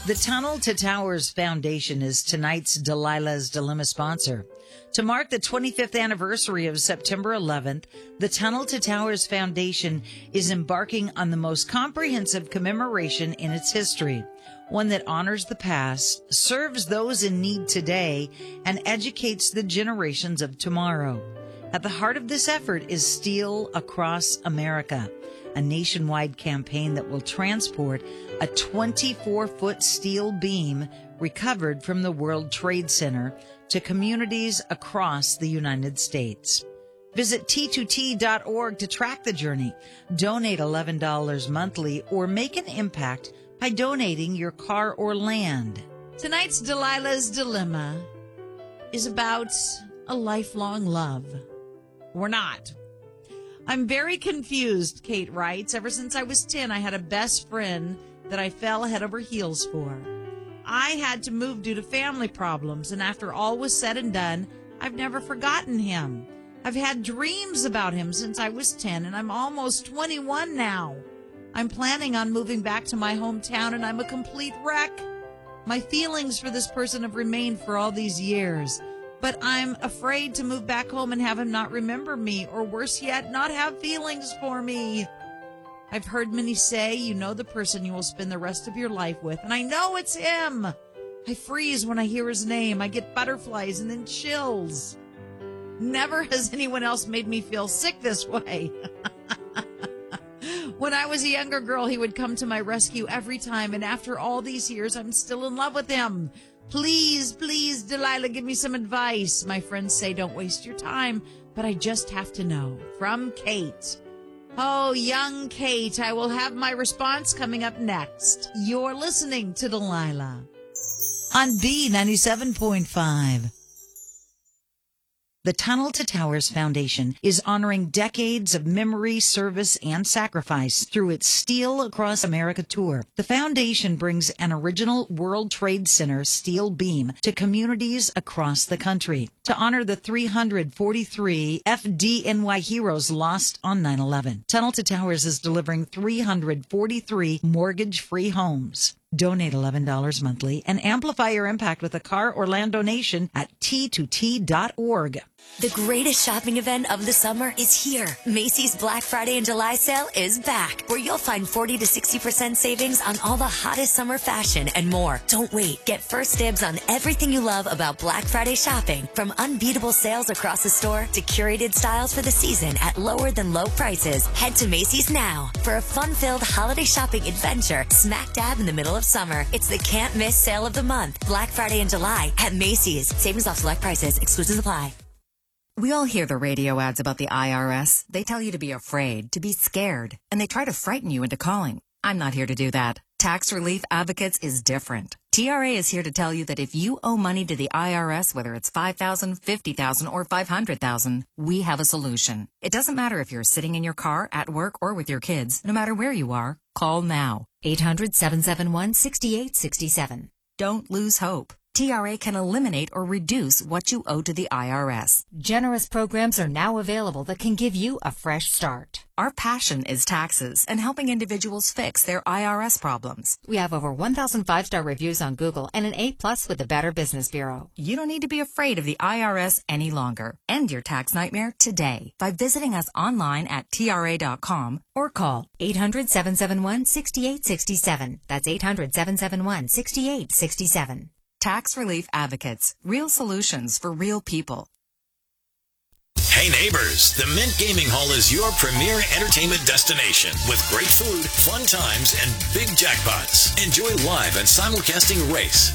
The Tunnel to Towers Foundation is tonight's Delilah's Dilemma sponsor. To mark the 25th anniversary of September 11th, the Tunnel to Towers Foundation is embarking on the most comprehensive commemoration in its history, one that honors the past, serves those in need today, and educates the generations of tomorrow. At the heart of this effort is Steel Across America, a nationwide campaign that will transport a 24-foot steel beam recovered from the World Trade Center to communities across the United States. Visit T2T.org to track the journey. Donate $11 monthly or make an impact by donating your car or land. Tonight's Delilah's Dilemma is about a lifelong love. Or not. I'm very confused, Kate writes. Ever since I was 10, I had a best friend that I fell head over heels for. I had to move due to family problems, and after all was said and done, I've never forgotten him. I've had dreams about him since I was 10, and I'm almost 21 now. I'm planning on moving back to my hometown, and I'm a complete wreck. My feelings for this person have remained for all these years, but I'm afraid to move back home and have him not remember me, or worse yet, not have feelings for me. I've heard many say, you know the person you will spend the rest of your life with, and I know it's him. I freeze when I hear his name. I get butterflies and then chills. Never has anyone else made me feel sick this way. When I was a younger girl, he would come to my rescue every time, and after all these years, I'm still in love with him. Please, please, Delilah, give me some advice. My friends say don't waste your time, but I just have to know. From Kate. Oh, young Kate, I will have my response coming up next. You're listening to Delilah on B97.5. The Tunnel to Towers Foundation is honoring decades of memory, service, and sacrifice through its Steel Across America tour. The foundation brings an original World Trade Center steel beam to communities across the country to honor the 343 FDNY heroes lost on 9/11. Tunnel to Towers is delivering 343 mortgage-free homes. Donate $11 monthly and amplify your impact with a car or land donation at T2T.org. The greatest shopping event of the summer is here. Macy's Black Friday and July sale is back, where you'll find 40 to 60% savings on all the hottest summer fashion and more. Don't wait. Get first dibs on everything you love about Black Friday shopping, from unbeatable sales across the store to curated styles for the season at lower than low prices. Head to Macy's now for a fun-filled holiday shopping adventure smack dab in the middle of summer. It's the can't miss sale of the month, Black Friday and July at Macy's. Savings off select prices. Exclusions apply. We all hear the radio ads about the IRS. They tell you to be afraid, to be scared, and they try to frighten you into calling. I'm not here to do that. Tax Relief Advocates is different. TRA is here to tell you that if you owe money to the IRS, whether it's $5,000, $50,000, or $500,000, we have a solution. It doesn't matter if you're sitting in your car, at work, or with your kids. No matter where you are, call now. 800-771-6867. Don't lose hope. TRA can eliminate or reduce what you owe to the IRS. Generous programs are now available that can give you a fresh start. Our passion is taxes and helping individuals fix their IRS problems. We have over 1,000 five-star reviews on Google and an A+ with the Better Business Bureau. You don't need to be afraid of the IRS any longer. End your tax nightmare today by visiting us online at TRA.com or call 800-771-6867. That's 800-771-6867. Tax Relief Advocates. Real solutions for real people. Hey neighbors, the Mint Gaming Hall is your premier entertainment destination with great food, fun times, and big jackpots. Enjoy live and simulcasting race,